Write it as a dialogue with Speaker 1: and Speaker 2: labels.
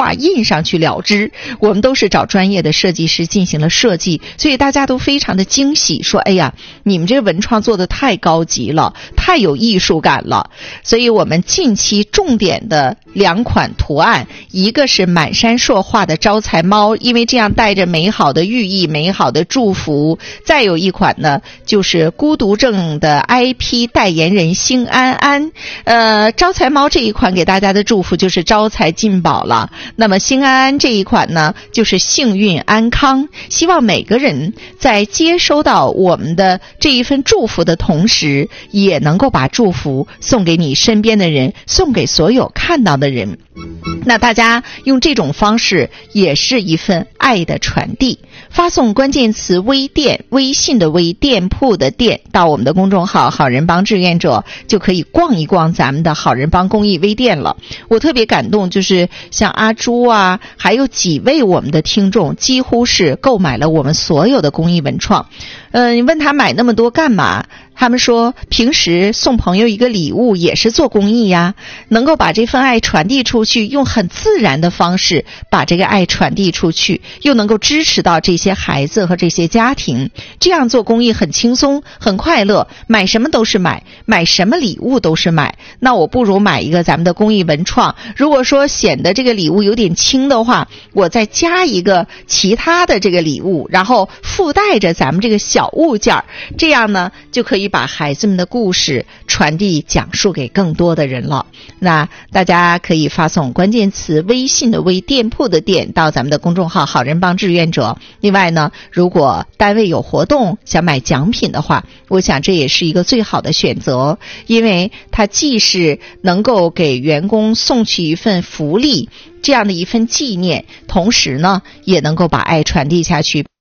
Speaker 1: 画印上去了之。我们都是找专业的设计师进行了设计，所以大家都非常的惊喜，说哎呀，你们这个文创做得太高级了，太有艺术感了。所以我们近期重点的2款图案，一个是满山硕画的招财猫，因为这样带着美好的寓意、美好的祝福。再有一款呢，就是孤独症的 IP 代言人辛安安。招财猫这一款给大家的祝福就是招财进宝了。那么辛安安这一款呢，就是幸运安康。希望每个人在接收到我们的这一份祝福的同时，也能够把祝福送给你身边的人，送给所有看到的人。那大家用这种方式也是一份爱的传递。发送关键词微店，微信的微，店铺的店，到我们的公众号好人帮志愿者，就可以逛一逛咱们的好人帮公益微店了。我特别感动，就是像阿朱啊，还有几位我们的听众几乎是购买了我们所有的公益文创。你问他买那么多干嘛？他们说平时送朋友一个礼物也是做公益呀，能够把这份爱传递出去，用很自然的方式把这个爱传递出去，又能够支持到这些孩子和这些家庭，这样做公益很轻松很快乐，买什么都是买，买什么礼物都是买。那我不如买一个咱们的公益文创，如果说显得这个礼物有点轻的话，我再加一个其他的这个礼物，然后附带着咱们这个小物件，这样呢就可以把孩子们的故事传递讲述给更多的人了。那大家可以发送关键词微信的微，店铺的店，到咱们的公众号好人帮志愿者。另外呢，如果单位有活动想买奖品的话，我想这也是一个最好的选择，因为它既是能够给员工送去一份福利，这样的一份纪念，同时呢也能够把爱传递下去。